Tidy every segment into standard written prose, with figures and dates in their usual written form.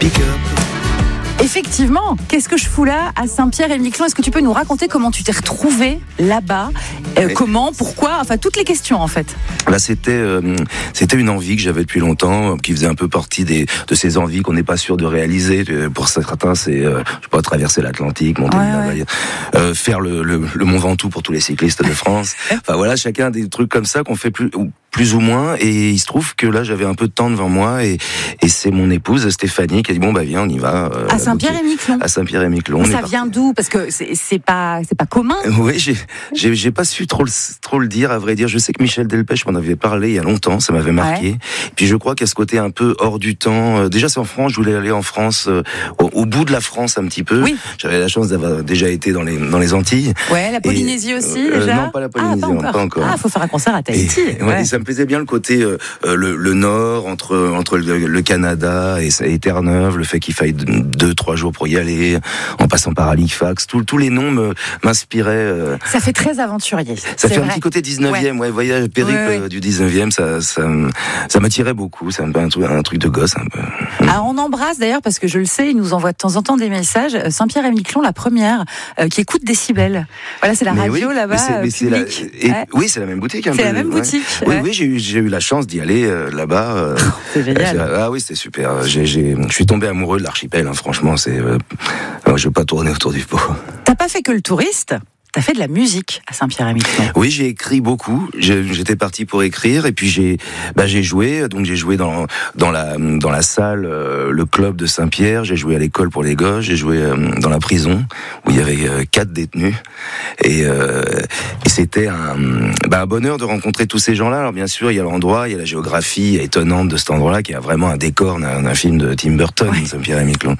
Pick Up. Effectivement, qu'est-ce que je fous là à Saint-Pierre-et-Miquelon? Est-ce que tu peux nous raconter comment tu t'es retrouvé là-bas? Comment, pourquoi, enfin toutes les questions en fait. Là, c'était une envie que j'avais depuis longtemps, qui faisait un peu partie de ces envies qu'on n'est pas sûr de réaliser. Pour certains, c'est je sais pas, traverser l'Atlantique, monter faire le Mont Ventoux pour tous les cyclistes de France. Enfin voilà, chacun a des trucs comme ça qu'on fait plus ou moins, et il se trouve que là j'avais un peu de temps devant moi, et c'est mon épouse Stéphanie qui a dit bon bah viens, on y va. À Saint-Pierre-et-Miquelon. À Saint-Pierre-et-Miquelon. Ça vient d'où? Parce que c'est pas commun. Oui, j'ai pas su trop le dire, à vrai dire. Je sais que Michel Delpech m'en avait parlé il y a longtemps, ça m'avait marqué. Ouais. Puis je crois qu'il y a ce côté un peu hors du temps. Déjà c'est en France, je voulais aller en France, au bout de la France un petit peu. Oui. J'avais la chance d'avoir déjà été dans les Antilles. Ouais, la Polynésie aussi déjà. Non, pas la Polynésie, pas encore. Ah, faut faire un concert à Tahiti. Et ça me plaisait bien le côté le nord entre le Canada et Terre-Neuve, le fait qu'il faille 2-3 jours pour y aller, en passant par Halifax, tous les noms m'inspiraient. Ça fait très aventurier. Ça fait un petit côté 19e, voyage périple du 19e, ça m'attirait beaucoup, c'est un truc de gosse un peu. Ah, on embrasse d'ailleurs, parce que je le sais, il nous envoie de temps en temps des messages. Saint-Pierre-et-Miquelon, la première, qui écoute Décibel. Voilà, c'est la radio là-bas. Oui, c'est la même boutique. C'est la même boutique. Oui, j'ai eu la chance d'y aller là-bas. C'est génial. Ah oui, c'était super. Je suis tombé amoureux de l'archipel, franchement, je vais pas tourner autour du pot. T'as pas fait que le touriste? T'as fait de la musique à Saint-Pierre-et-Miquelon. Oui, j'ai écrit beaucoup. J'étais parti pour écrire, et puis j'ai joué. Donc j'ai joué dans la salle, le club de Saint-Pierre. J'ai joué à l'école pour les gosses. J'ai joué dans la prison où il y avait 4 détenus. Et c'était un bonheur de rencontrer tous ces gens-là. Alors bien sûr, il y a l'endroit, il y a la géographie étonnante de cet endroit-là, qui a vraiment un décor d'un film de Tim Burton, Saint-Pierre-et-Miquelon.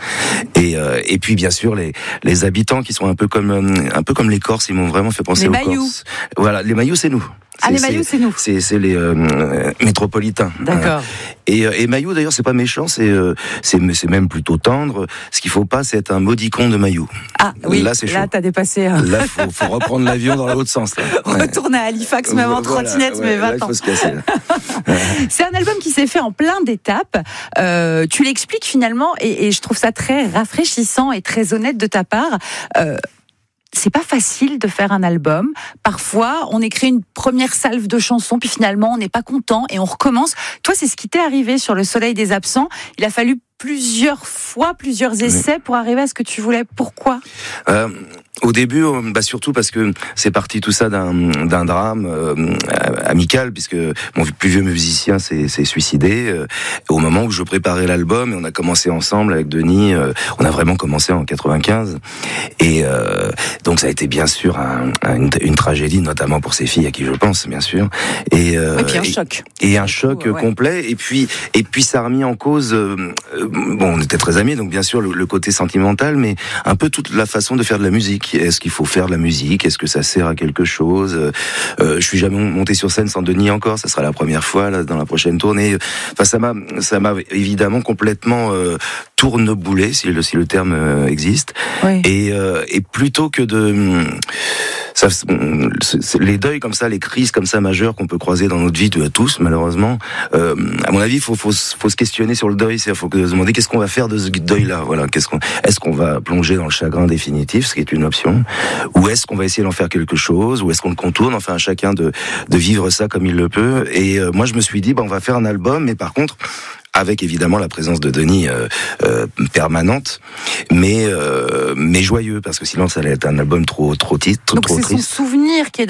Et puis bien sûr les habitants qui sont un peu comme les Corses. Ils m'ont vraiment fait penser aux Corses. Voilà, les Mayous, c'est nous. Les Mayous, c'est nous. C'est les métropolitains. D'accord. Et Mayou, d'ailleurs, c'est pas méchant, c'est même plutôt tendre. Ce qu'il faut pas, c'est être un maudicon de Mayou. Ah oui, là, c'est chaud. Là, t'as dépassé. Là, faut reprendre l'avion dans l'autre sens. Là. Retourner à Halifax, même en trottinette, mais 20 ans. Là, il faut se casser. C'est un album qui s'est fait en plein d'étapes. Tu l'expliques finalement, et je trouve ça très rafraîchissant et très honnête de ta part. C'est pas facile de faire un album. Parfois, on écrit une première salve de chansons, puis finalement, on n'est pas content et on recommence. Toi, c'est ce qui t'est arrivé sur Le Soleil des Absents. Il a fallu plusieurs essais pour arriver à ce que tu voulais. Pourquoi ? Au début, surtout parce que c'est parti tout ça d'un drame amical, puisque mon plus vieux musicien s'est suicidé au moment où je préparais l'album, et on a commencé ensemble avec Denis. On a vraiment commencé en 95, et donc ça a été bien sûr une tragédie, notamment pour ses filles à qui je pense, bien sûr. Et puis un choc. Et un choc complet. Et puis ça a remis en cause. On était très amis, donc bien sûr le côté sentimental, mais un peu toute la façon de faire de la musique. Est-ce qu'il faut faire de la musique? Est-ce que ça sert à quelque chose? Je suis jamais monté sur scène sans Denis encore. Ça sera la première fois là, dans la prochaine tournée. Enfin, ça m'a évidemment complètement tourneboulé, si le terme existe. Oui. Et plutôt que les deuils comme ça, les crises comme ça majeures qu'on peut croiser dans notre vie, tous malheureusement. À mon avis, faut se questionner sur le deuil. Il faut se demander qu'est-ce qu'on va faire de ce deuil-là. Voilà, est-ce qu'on va plonger dans le chagrin définitif, ce qui est une option, ou est-ce qu'on va essayer d'en faire quelque chose, ou est-ce qu'on le contourne, enfin à chacun de vivre ça comme il le peut. Et moi, je me suis dit, on va faire un album, mais par contre, avec évidemment la présence de Denis permanente, mais joyeux, parce que sinon ça allait être un album trop triste. Donc c'est son souvenir qui est